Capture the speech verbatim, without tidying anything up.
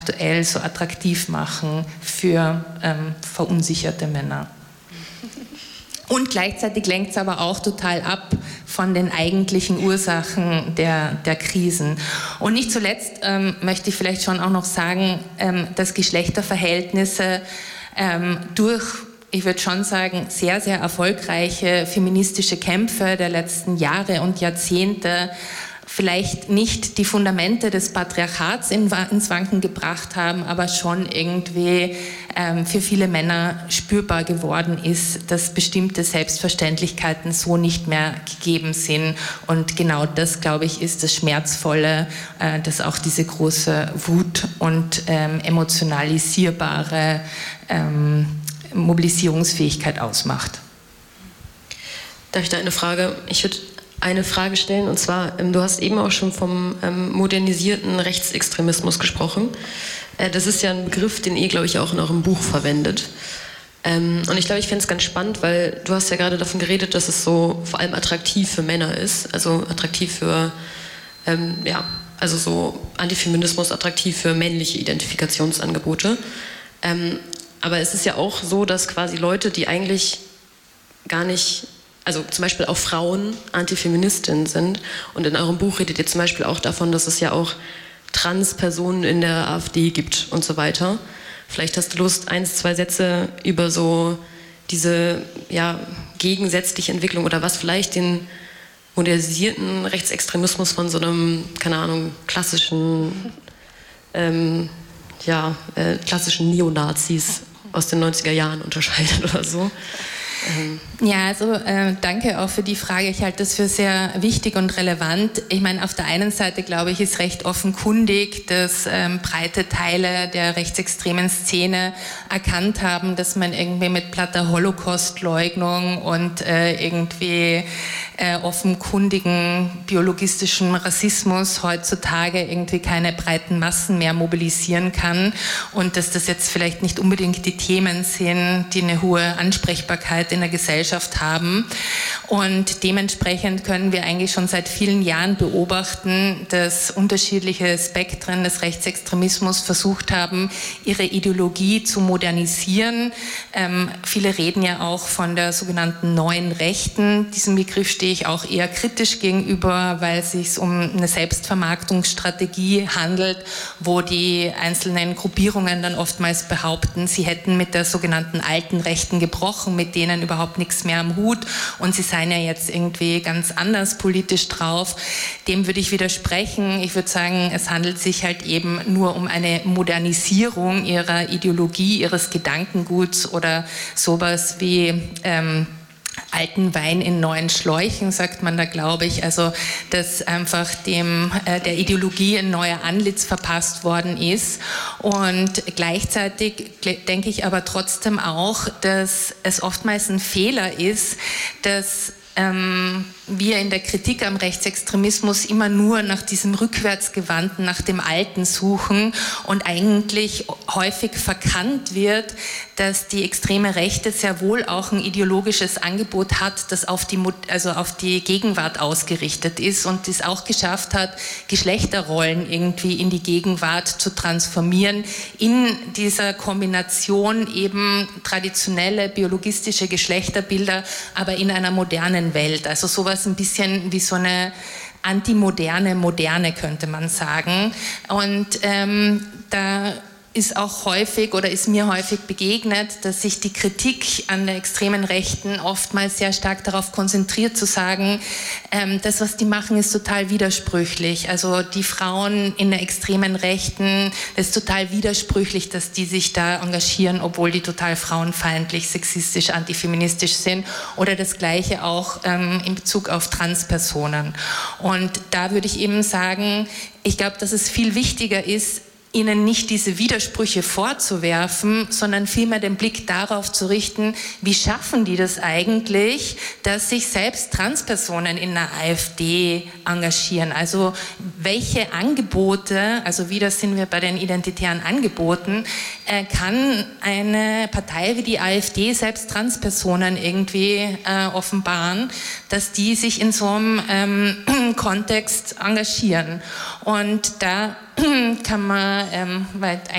aktuell so attraktiv machen für ähm, verunsicherte Männer. Und gleichzeitig lenkt es aber auch total ab von den eigentlichen Ursachen der, der Krisen. Und nicht zuletzt ähm, möchte ich vielleicht schon auch noch sagen, ähm, dass Geschlechterverhältnisse ähm, durch, ich würde schon sagen, sehr, sehr erfolgreiche feministische Kämpfe der letzten Jahre und Jahrzehnte vielleicht nicht die Fundamente des Patriarchats in, ins Wanken gebracht haben, aber schon irgendwie ähm, für viele Männer spürbar geworden ist, dass bestimmte Selbstverständlichkeiten so nicht mehr gegeben sind. Und genau das, glaube ich, ist das Schmerzvolle, äh, dass auch diese große Wut und ähm, emotionalisierbare ähm, Mobilisierungsfähigkeit ausmacht. Darf ich da eine Frage? Ich würde eine Frage stellen, und zwar, ähm, du hast eben auch schon vom ähm, modernisierten Rechtsextremismus gesprochen. Äh, das ist ja ein Begriff, den ihr, glaube ich, auch in eurem Buch verwendet. Ähm, und ich glaube, ich finde es ganz spannend, weil du hast ja gerade davon geredet, dass es so vor allem attraktiv für Männer ist, also attraktiv für, ähm, ja, also so Antifeminismus attraktiv für männliche Identifikationsangebote. Ähm, aber es ist ja auch so, dass quasi Leute, die eigentlich gar nicht, also zum Beispiel auch Frauen Antifeministinnen sind, und in eurem Buch redet ihr zum Beispiel auch davon, dass es ja auch Trans-Personen in der AfD gibt und so weiter. Vielleicht hast du Lust, eins, zwei Sätze über so diese ja, gegensätzliche Entwicklung oder was vielleicht den modernisierten Rechtsextremismus von so einem, keine Ahnung, klassischen, ähm, ja, äh, klassischen Neonazis aus den neunziger Jahren unterscheidet oder so. Ja, also äh, danke auch für die Frage. Ich halte das für sehr wichtig und relevant. Ich meine, auf der einen Seite, glaube ich, ist recht offenkundig, dass ähm, breite Teile der rechtsextremen Szene erkannt haben, dass man irgendwie mit platter Holocaustleugnung und äh, irgendwie äh, offenkundigen biologistischen Rassismus heutzutage irgendwie keine breiten Massen mehr mobilisieren kann und dass das jetzt vielleicht nicht unbedingt die Themen sind, die eine hohe Ansprechbarkeit in der Gesellschaft haben. Und dementsprechend können wir eigentlich schon seit vielen Jahren beobachten, dass unterschiedliche Spektren des Rechtsextremismus versucht haben, ihre Ideologie zu modernisieren. Ähm, viele reden ja auch von der sogenannten neuen Rechten. Diesem Begriff stehe ich auch eher kritisch gegenüber, weil es sich um eine Selbstvermarktungsstrategie handelt, wo die einzelnen Gruppierungen dann oftmals behaupten, sie hätten mit der sogenannten alten Rechten gebrochen, mit denen überhaupt nichts mehr am Hut und sie seien ja jetzt irgendwie ganz anders politisch drauf. Dem würde ich widersprechen. Ich würde sagen, es handelt sich halt eben nur um eine Modernisierung ihrer Ideologie, ihres Gedankenguts oder sowas wie ähm, alten Wein in neuen Schläuchen, sagt man da, glaube ich. Also, dass einfach dem, äh, der Ideologie ein neuer Antlitz verpasst worden ist. Und gleichzeitig denke ich aber trotzdem auch, dass es oftmals ein Fehler ist, dass ähm, wir in der Kritik am Rechtsextremismus immer nur nach diesem Rückwärtsgewandten, nach dem Alten suchen und eigentlich häufig verkannt wird, dass die extreme Rechte sehr wohl auch ein ideologisches Angebot hat, das auf die, also auf die Gegenwart ausgerichtet ist und es auch geschafft hat, Geschlechterrollen irgendwie in die Gegenwart zu transformieren, in dieser Kombination eben traditionelle biologistische Geschlechterbilder, aber in einer modernen Welt. Also sowas ein bisschen wie so eine antimoderne Moderne, könnte man sagen. Und ähm, da ist auch häufig oder ist mir häufig begegnet, dass sich die Kritik an der extremen Rechten oftmals sehr stark darauf konzentriert zu sagen, ähm, das, was die machen, ist total widersprüchlich. Also die Frauen in der extremen Rechten, das ist total widersprüchlich, dass die sich da engagieren, obwohl die total frauenfeindlich, sexistisch, antifeministisch sind. Oder das Gleiche auch ähm, in Bezug auf Transpersonen. Und da würde ich eben sagen, ich glaube, dass es viel wichtiger ist, ihnen nicht diese Widersprüche vorzuwerfen, sondern vielmehr den Blick darauf zu richten, wie schaffen die das eigentlich, dass sich selbst Transpersonen in der AfD engagieren. Also welche Angebote, also wieder sind wir bei den identitären Angeboten, äh, kann eine Partei wie die AfD selbst Transpersonen irgendwie äh, offenbaren, dass die sich in so einem ähm, Kontext engagieren. Und da kann man ähm, weil